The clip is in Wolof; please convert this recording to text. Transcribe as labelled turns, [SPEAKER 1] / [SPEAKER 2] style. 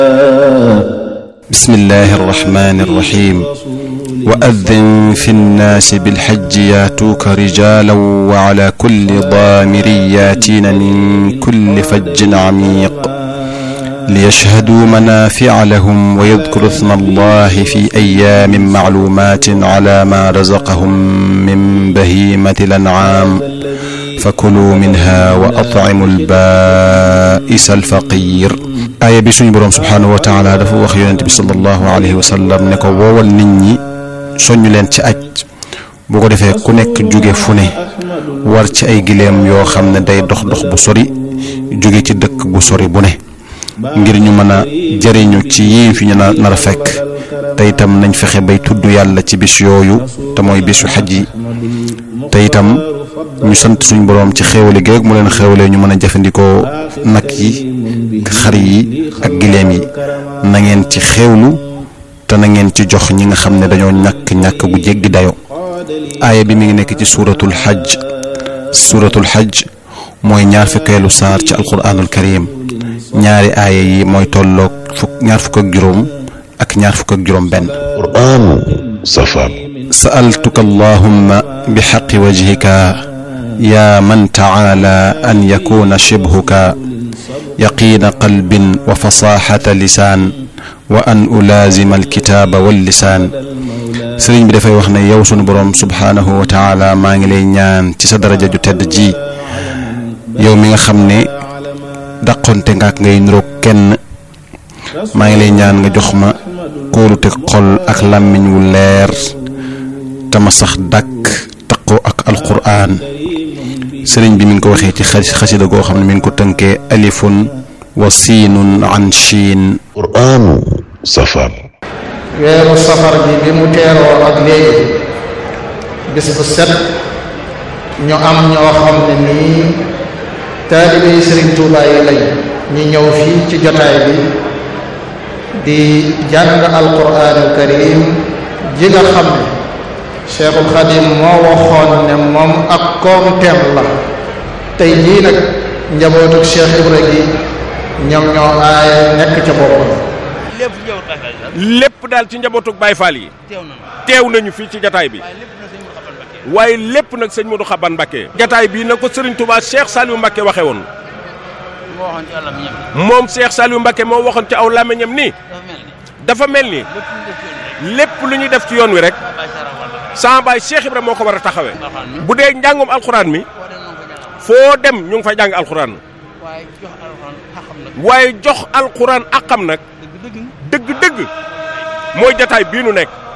[SPEAKER 1] بسم الله الرحمن الرحيم وأذن في الناس بالحج ياتوك رجالا وعلى كل ضامر ياتين من كل فج عميق ليشهدوا منافع لهم ويذكروا اسم الله في أيام معلومات على ما رزقهم من بهيمة الأنعام فكلوا منها وأطعموا البائس الفقير aaya bi suñu boroom subhaanahu wa taala dafa wax yonent bi sallallahu alayhi wa sallam ne ko woowal nit ñi soññu leen ci aj bu ko defee ku nekk jóge fu ne war ci ay gileem yoo xam ne day dox dox bu sori jóge ci dëkk bu sori bu ne ngir ñu mën a jëriñu ci yii fi ñu nar a fekk te itam nañ fexe bay tudd yàlla ci bis yooyu te mooy bisu xaj yi te itam ñu sant suñu boroom ci xéewale géeg mu leen xéewale ñu mën a jëfandikoo nag yi xar yi ak gileem yi na ngeen ci xéewlu te na ngeen ci jox ñi nga xam ne dañoo ñàkk gu jéggi dayo aaya bi mi ngi nekk ci suuratul xaj mooy ñaar fukkeelu saar ci alquraanul karim ñaari aaya yi mooy tolloog ñaar fukk ak juróom ak ñaar fukk ak juróom benn
[SPEAKER 2] qur'aanu safar
[SPEAKER 1] sa'altuka allahumma bi haqqi wajhika yaa man ta'ala an yakuna shibhuka yaqiina qalbin wa fasaxata lisaan wa an ulaazima alkitaaba wallisaan sëriñ bi dafay wax ne yow sunu boroom subhaanahu wa taala maa ngi lay ñaan ci sa daraja ju tedd ji yow mi nga xam ne daqonte nga ak ngay niroog kenn maa ngi lay ñaan nga jox ma kóolute xol ak làmmiñ wu leer te ma sax dàkk taqoo ak alquraan sëriñ bi mi ngi ko waxee ci xasida goo xam ne mi ngi ko tënkee alifun wa siinun an chiin
[SPEAKER 2] qur'aanu safar
[SPEAKER 3] weeru safar bi mu teeroo ak léegi bis bu set ñu am ñoo xam ne nii taalibe yi sëriñ Tuubaa yi lañ ñu ñëw fii ci jotaay bi di jàng alquraanul karim ji nga xam ne Cheikhul Khadim moo waxoon ne moom ak koomteem la tey jii nag njabootuk Cheikh Ibra gi ñoom ñoo aaye nekk ca boppam.
[SPEAKER 4] lépp daal ci njabootuk Baye Fall yi teew nañu fii ci jataay bi waaye lépp nag sëñ Modou Xaban Mbacké jataay bii na ko Serigne Touba Cheikh Saliou Mbacké waxe woon moom Cheikh Saliou Mbacké moo waxoon ci aw làmmiñam ni dafa mel ni lépp lu ñuy def ci yoon wi rek sama baay Cheikh Ibrahima moo ko war a taxawee bu dee njàngum alxuraan mi foo dem ñu ngi fa jàng alxuraan waaye jox alxuraan akam nag dëgg-dëgg mooy jataay bii nu nekk